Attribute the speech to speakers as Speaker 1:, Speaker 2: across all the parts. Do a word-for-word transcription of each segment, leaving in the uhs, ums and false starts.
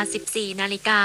Speaker 1: สิบสี่นาฬิกา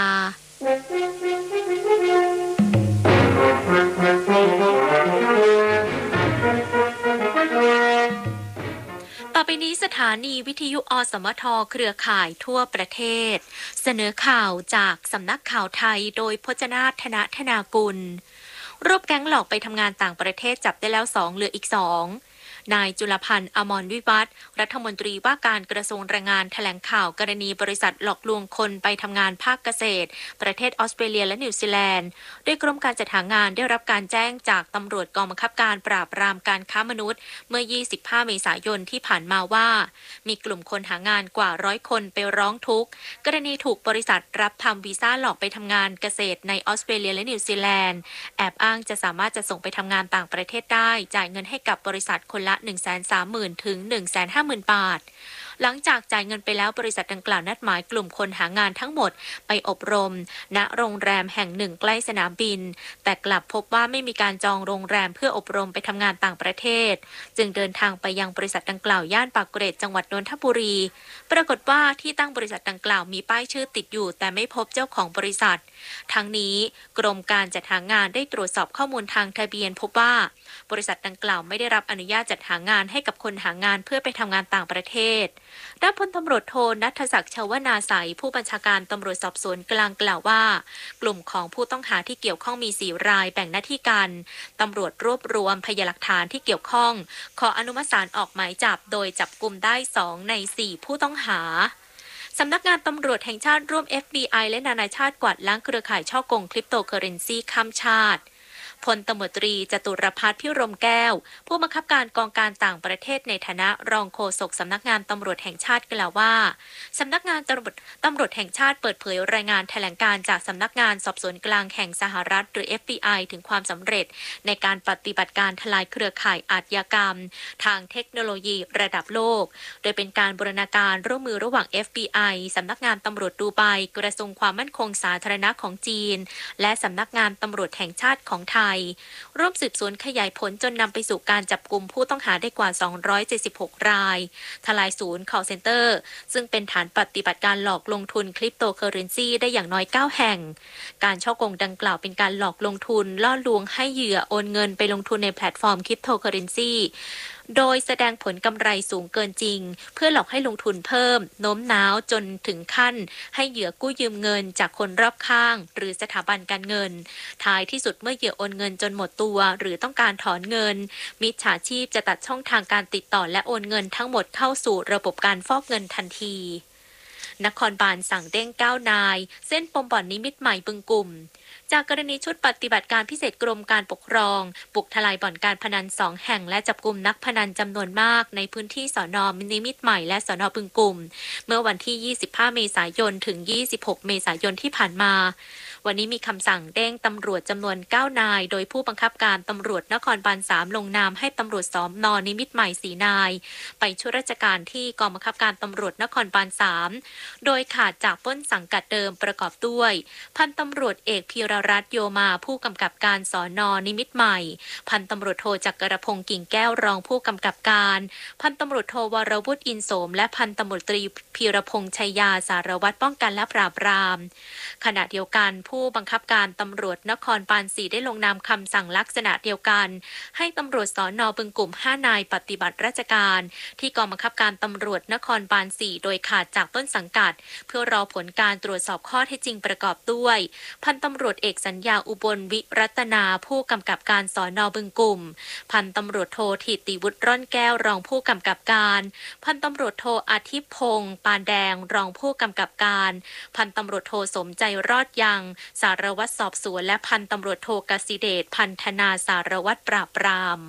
Speaker 1: ต่อไปนี้สถานีวิทยุอสมทเครือข่ายทั่วประเทศเสนอข่าวจากสำนักข่าวไทยโดยพจนาถ ธนธนากุลรวบแก๊งหลอกไปทำงานต่างประเทศจับได้แล้วสองเหลืออีกสองนายจุลพันธ์อมรวิวัฒน์รัฐมนตรีว่าการกระทรวงแรงงานแถลงข่าวกรณีบริษัทหลอกลวงคนไปทำงานภาคเกษตรประเทศออสเตรเลียและนิวซีแลนด์โดยกรมการจัดหางานได้รับการแจ้งจากตำรวจกองบังคับการปราบปรามการค้ามนุษย์เมื่อยี่สิบห้าเมษายนที่ผ่านมาว่ามีกลุ่มคนหางานกว่าร้อยคนไปร้องทุกข์กรณีถูกบริษัทรับทำวีซ่าหลอกไปทำงานเกษตรในออสเตรเลียและนิวซีแลนด์แอบอ้างจะสามารถจะส่งไปทำงานต่างประเทศได้จ่ายเงินให้กับบริษัทคนละ หนึ่งแสนสามหมื่น ถึง หนึ่งแสนห้าหมื่น บาทหลังจากจ่ายเงินไปแล้วบริษัทดังกล่าวนัดหมายกลุ่มคนหางานทั้งหมดไปอบรมณโรงแรมแห่งหนึ่งใกล้สนามบินแต่กลับพบว่าไม่มีการจองโรงแรมเพื่ออบรมไปทำงานต่างประเทศจึงเดินทางไปยังบริษัทดังกล่าวย่านปากเกร็ดจังหวัดนนทบุรีปรากฏว่าที่ตั้งบริษัทดังกล่าวมีป้ายชื่อติดอยู่แต่ไม่พบเจ้าของบริษัททั้งนี้กรมการจัดหางานได้ตรวจสอบข้อมูลทางทะเบียนพบว่าบริษัทดังกล่าวไม่ได้รับอนุญาตจัดหางานให้กับคนหางานเพื่อไปทำงานต่างประเทศด้านพลตำรวจโทณัฐศักดิ์ ชวนาไสยผู้บัญชาการตำรวจสอบสวนกลางกล่าวว่ากลุ่มของผู้ต้องหาที่เกี่ยวข้องมีสี่รายแบ่งหน้าที่กันตำรวจรวบรวมพยานหลักฐานที่เกี่ยวข้องขออนุมัติศาลออกหมายจับโดยจับกุมได้สองในสี่ผู้ต้องหาสำนักงานตำรวจแห่งชาติร่วม เอฟ บี ไอ และนานาชาติกวาดล้างเครือข่ายฉ้อโกงคริปโตเคอเรนซีข้ามชาติพลตำรวจตรีจตุรพัฒน์พิรมแก้วผู้บังคับการกองการต่างประเทศในฐานะรองโฆษกสำนักงานตำรวจแห่งชาติกล่าวว่าสำนักงานตำรวจตำรวจแห่งชาติเปิดเผยรายงานแถลงการจากสำนักงานสอบสวนกลางแห่งสหรัฐหรือ เอฟ บี ไอ ถึงความสำเร็จในการปฏิบัติการทลายเครือข่ายอาชญากรรมทางเทคโนโลยีระดับโลกโดยเป็นการบูรณาการร่วมมือระหว่าง เอฟ บี ไอ สำนักงานตำรวจดูไบกระทรวงความมั่นคงสาธารณะของจีนและสำนักงานตำรวจแห่งชาติของไทยร่วมสืบสวนขยายผลจนนำไปสู่การจับกุมผู้ต้องหาได้กว่าสองร้อยเจ็ดสิบหกรายทลายศูนย์ call center ซึ่งเป็นฐานปฏิบัติการหลอกลงทุนคริปโตเคอเรนซีได้อย่างน้อยเก้าแห่งการฉ้อโกงดังกล่าวเป็นการหลอกลงทุนล่อลวงให้เหยื่อโอนเงินไปลงทุนในแพลตฟอร์มคริปโตเคอเรนซีโดยแสดงผลกำไรสูงเกินจริงเพื่อหลอกให้ลงทุนเพิ่มโน้มน้าวจนถึงขั้นให้เหยื่อกู้ยืมเงินจากคนรอบข้างหรือสถาบันการเงินท้ายที่สุดเมื่อเหยื่อโอนเงินจนหมดตัวหรือต้องการถอนเงินมิจฉาชีพจะตัดช่องทางการติดต่อและโอนเงินทั้งหมดเข้าสู่ระบบการฟอกเงินทันทีนครบาลสั่งเด้งเก้านายเส้นปมบ่อนนิมิตรใหม่บึงกุ่มจากกรณีชุดปฏิบัติการพิเศษกรมการปกครองบุกทลายบ่อนการพนันสองแห่งและจับกุมนักพนันจำนวนมากในพื้นที่สน.นิมิตรใหม่และสน.บึงกุ่มเมื่อวันที่ยี่สิบห้าเมษายนถึงยี่สิบหกเมษายนที่ผ่านมาวันนี้มีคำสั่งเด้งตำรวจจำนวนเก้านายโดยผู้บังคับการตำรวจนครบาลสามลงนามให้ตำรวจสน.นิมิตรใหม่สี่นายไปช่วยราชการที่กองบังคับการตำรวจนครบาลสามโดยขาดจากต้นสังกัดเดิมประกอบด้วยพันตำรวจเอกพีรรัตน์โยมาผู้กำกับการสน.นิมิตรใหม่พันตำรวจโทจักรพงษ์กิ่งแก้วรองผู้กำกับการพันตำรวจโทวรวุฒิอินโสมและพันตำรวจตรีพีรพงษ์ชัยยาสารวัตรป้องกันและปราบปรามขณะเดียวกันผู้บังคับการตำรวจนครบาลสี่ได้ลงนามคำสั่งลักษณะเดียวกันให้ตำรวจสน.บึงกุ่มห้านายปฏิบัติราชการที่กองบังคับการตำรวจนครบาลสี่โดยขาดจากต้นสังกัดเพื่อรอผลการตรวจสอบข้อเท็จจริงประกอบด้วยพันตำรวจเอกสัญญาอุบลวิรัตนาผู้กำกับการสน.บึงกุ่มพันตำรวจโทถิติวุฒิร่อนแก้วรองผู้กำกับการพันตำรวจโทอาทิตย์พงษ์ปานแดงรองผู้กำกับการพันตำรวจโทสมใจรอดยังสารวัตรสอบสวนและพันตำรวจโทกสิเดชพันธนาสารวัตรปราบปราม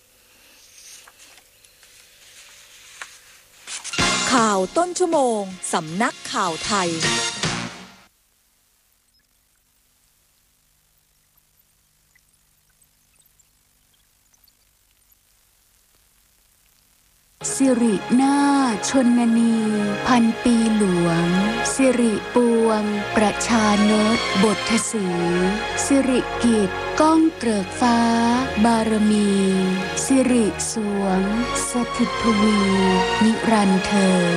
Speaker 2: ข่าวต้นชั่วโมงสำนักข่าวไทยสิรินาถชนนีพันปีหลวงสิริปวงประชานตบทสีสิริกิจก้องเกริกฟ้าบารมีสิริสวงสถิตทวีนิรันดร์เธอ